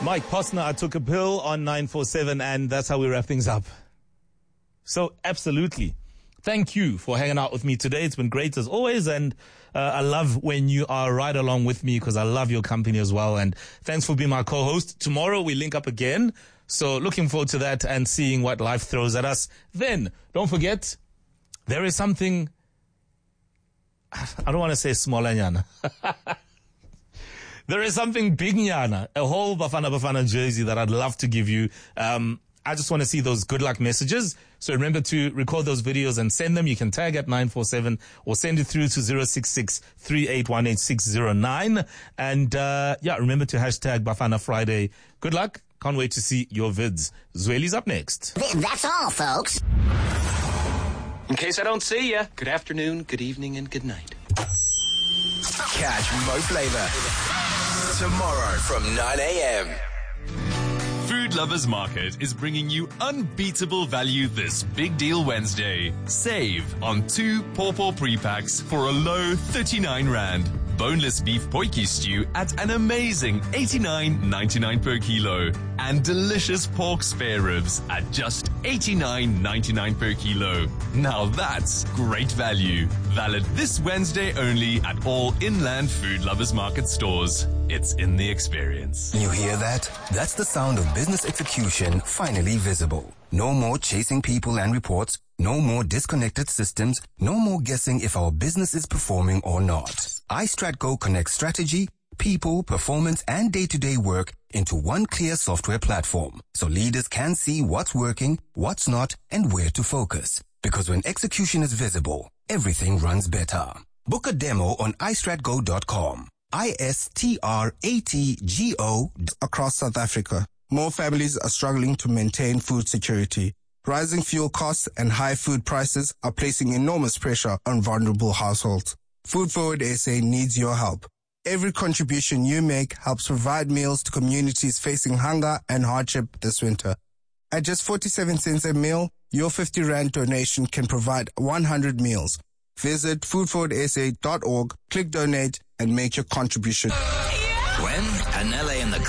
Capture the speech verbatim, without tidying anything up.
Mike Posner, I took a pill on nine four seven, and that's how we wrap things up. So, absolutely. Thank you for hanging out with me today. It's been great as always, and uh, I love when you are right along with me because I love your company as well. And thanks for being my co-host. Tomorrow we link up again, so looking forward to that and seeing what life throws at us. Then, don't forget, there is something, I don't want to say smaller nyana. There is something big nyana, a whole Bafana Bafana jersey that I'd love to give you. Um, I just want to see those good luck messages. So remember to record those videos and send them. You can tag at nine four seven or send it through to zero six six, three eight one, eight six zero nine. And, uh, yeah, remember to hashtag Bafana Friday. Good luck. Can't wait to see your vids. Zweli's up next. That's all, folks. In case I don't see ya, good afternoon, good evening, and good night. Catch Mo Flava tomorrow from nine a.m. Food Lovers Market is bringing you unbeatable value this Big Deal Wednesday. Save on two Pawpaw pre-packs for a low thirty-nine rand. Boneless beef potjie stew at an amazing eighty-nine ninety-nine per kilo. And delicious pork spare ribs at just eighty-nine ninety-nine per kilo. Now that's great value. Valid this Wednesday only at all Inland Food Lovers Market stores. It's in the experience. You hear that? That's the sound of business execution finally visible. No more chasing people and reports. No more disconnected systems. No more guessing if our business is performing or not. iStratGo connects strategy, people, performance, and day-to-day work into one clear software platform. So leaders can see what's working, what's not, and where to focus. Because when execution is visible, everything runs better. Book a demo on i strat go dot com. I S T R A T G O. Across South Africa, more families are struggling to maintain food security. Rising fuel costs and high food prices are placing enormous pressure on vulnerable households. Food Forward S A needs your help. Every contribution you make helps provide meals to communities facing hunger and hardship this winter. At just forty-seven cents a meal, your fifty rand donation can provide one hundred meals. Visit food forward s a dot org, click donate, and make your contribution. When Anele and the